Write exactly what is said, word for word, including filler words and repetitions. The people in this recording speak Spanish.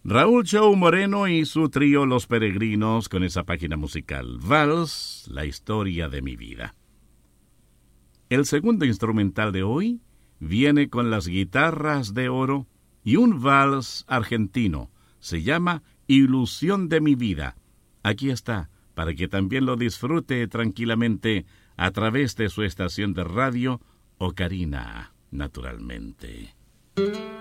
Raúl Chou Moreno y su trío Los Peregrinos con esa página musical, Vals, la historia de mi vida. El segundo instrumental de hoy viene con las guitarras de oro y un vals argentino. Se llama Ilusión de mi vida. Aquí está, para que también lo disfrute tranquilamente a través de su estación de radio, Ocarina, naturalmente.